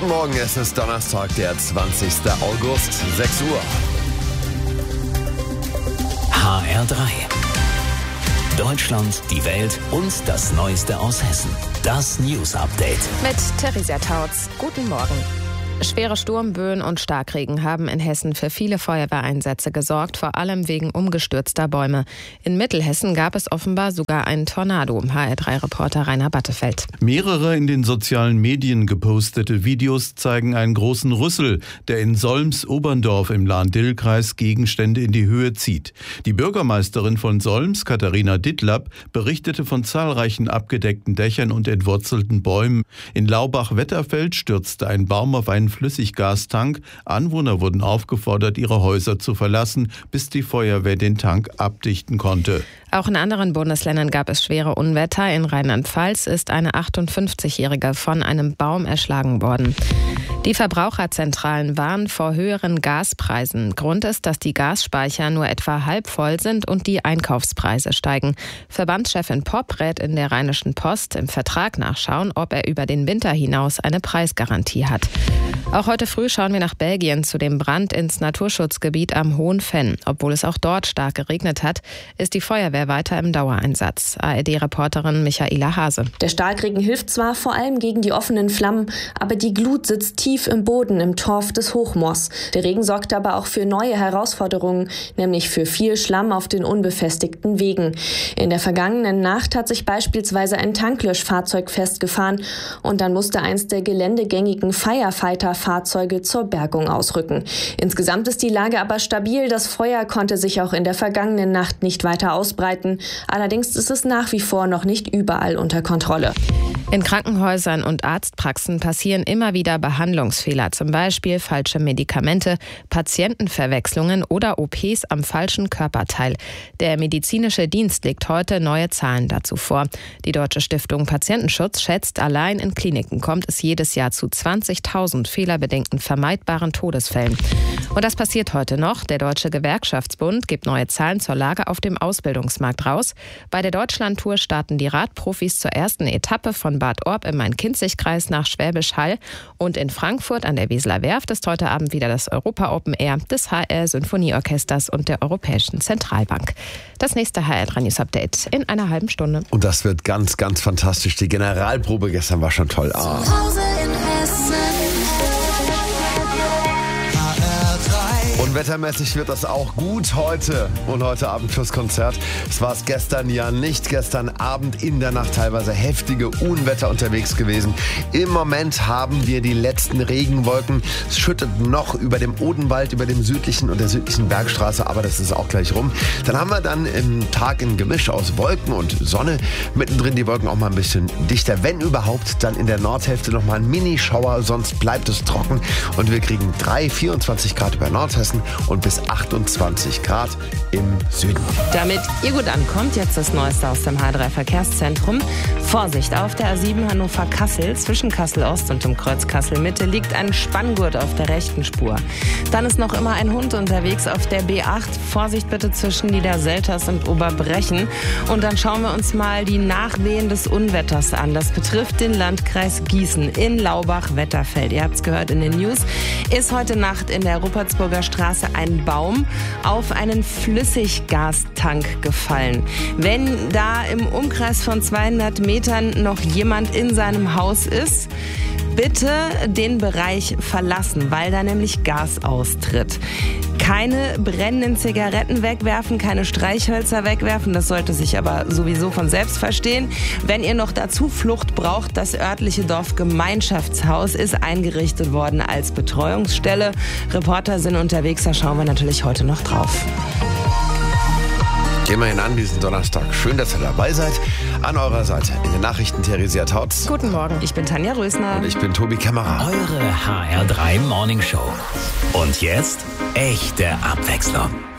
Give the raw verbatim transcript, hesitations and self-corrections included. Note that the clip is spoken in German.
Guten Morgen, es ist Donnerstag, der zwanzigster August, sechs Uhr. H R drei. Deutschland, die Welt und das Neueste aus Hessen. Das News Update. Mit Theresa Tautz. Guten Morgen. Schwere Sturmböen und Starkregen haben in Hessen für viele Feuerwehreinsätze gesorgt, vor allem wegen umgestürzter Bäume. In Mittelhessen gab es offenbar sogar einen Tornado. H R drei Reporter Rainer Battefeld. Mehrere in den sozialen Medien gepostete Videos zeigen einen großen Rüssel, der in Solms-Oberndorf im Lahn-Dill-Kreis Gegenstände in die Höhe zieht. Die Bürgermeisterin von Solms, Katharina Dittlap, berichtete von zahlreichen abgedeckten Dächern und entwurzelten Bäumen. In Laubach-Wetterfeld stürzte ein Baum auf einen Flüssiggastank. Anwohner wurden aufgefordert, ihre Häuser zu verlassen, bis die Feuerwehr den Tank abdichten konnte. Auch in anderen Bundesländern gab es schwere Unwetter. In Rheinland-Pfalz ist eine achtundfünfzigjährige von einem Baum erschlagen worden. Die Verbraucherzentralen warnen vor höheren Gaspreisen. Grund ist, dass die Gasspeicher nur etwa halb voll sind und die Einkaufspreise steigen. Verbandschefin Popp rät in der Rheinischen Post im Vertrag nachschauen, ob er über den Winter hinaus eine Preisgarantie hat. Auch heute früh schauen wir nach Belgien zu dem Brand ins Naturschutzgebiet am Hohen Venn. Obwohl es auch dort stark geregnet hat, ist die Feuerwehr weiter im Dauereinsatz. A R D-Reporterin Michaela Hase. Der Starkregen hilft zwar vor allem gegen die offenen Flammen, aber die Glut sitzt tief im Boden im Torf des Hochmoors. Der Regen sorgt aber auch für neue Herausforderungen, nämlich für viel Schlamm auf den unbefestigten Wegen. In der vergangenen Nacht hat sich beispielsweise ein Tanklöschfahrzeug festgefahren und dann musste eins der geländegängigen Firefighter-Fahrzeuge zur Bergung ausrücken. Insgesamt ist die Lage aber stabil. Das Feuer konnte sich auch in der vergangenen Nacht nicht weiter ausbreiten. Allerdings ist es nach wie vor noch nicht überall unter Kontrolle. In Krankenhäusern und Arztpraxen passieren immer wieder Behandlungsfehler, zum Beispiel falsche Medikamente, Patientenverwechslungen oder O Ps am falschen Körperteil. Der medizinische Dienst legt heute neue Zahlen dazu vor. Die Deutsche Stiftung Patientenschutz schätzt, allein in Kliniken kommt es jedes Jahr zu zwanzigtausend fehlerbedingten vermeidbaren Todesfällen. Und das passiert heute noch. Der Deutsche Gewerkschaftsbund gibt neue Zahlen zur Lage auf dem Ausbildungsmarkt raus. Bei der Deutschlandtour starten die Radprofis zur ersten Etappe von Bad Orb im Main-Kinzig-Kreis nach Schwäbisch Hall. Und in Frankfurt an der Weseler Werft ist heute Abend wieder das Europa Open Air des H R-Symphonieorchesters und der Europäischen Zentralbank. Das nächste H R drei News Update in einer halben Stunde. Und das wird ganz, ganz fantastisch. Die Generalprobe gestern war schon toll. Ah. Und wettermäßig wird das auch gut heute und heute Abend fürs Konzert. Es war es gestern ja nicht. Gestern Abend in der Nacht teilweise heftige Unwetter unterwegs gewesen. Im Moment haben wir die letzten Regenwolken. Es schüttet noch über dem Odenwald, über dem südlichen und der südlichen Bergstraße, aber das ist auch gleich rum. Dann haben wir dann im Tag ein Gemisch aus Wolken und Sonne. Mittendrin die Wolken auch mal ein bisschen dichter. Wenn überhaupt, dann in der Nordhälfte noch mal ein Minischauer, sonst bleibt es trocken. Und wir kriegen drei, vierundzwanzig Grad über Nordhessen und bis achtundzwanzig Grad im Süden. Damit ihr gut ankommt, jetzt das Neueste aus dem H drei Verkehrszentrum. Vorsicht, auf der A sieben Hannover-Kassel, zwischen Kassel-Ost und dem Kreuz Kassel-Mitte liegt ein Spanngurt auf der rechten Spur. Dann ist noch immer ein Hund unterwegs auf der B acht. Vorsicht bitte zwischen Niederselters und Oberbrechen. Und dann schauen wir uns mal die Nachwehen des Unwetters an. Das betrifft den Landkreis Gießen in Laubach-Wetterfeld. Ihr habt es gehört in den News. Ist heute Nacht in der Ruppertsburger Straße ein Baum auf einen Flüssiggastank gefallen. Wenn da im Umkreis von zweihundert Metern noch jemand in seinem Haus ist, bitte den Bereich verlassen, weil da nämlich Gas austritt. Keine brennenden Zigaretten wegwerfen, keine Streichhölzer wegwerfen, das sollte sich aber sowieso von selbst verstehen. Wenn ihr noch dazu Flucht braucht, das örtliche Dorfgemeinschaftshaus ist eingerichtet worden als Betreuungsstelle. Reporter sind unterwegs, da schauen wir natürlich heute noch drauf. Gehen wir an diesen Donnerstag. Schön, dass ihr dabei seid. An eurer Seite in den Nachrichten Theresa Tautz. Guten Morgen, ich bin Tanja Rösner. Und ich bin Tobi Kämmerer. Eure H R drei Morning Show. Und jetzt echte Abwechslung.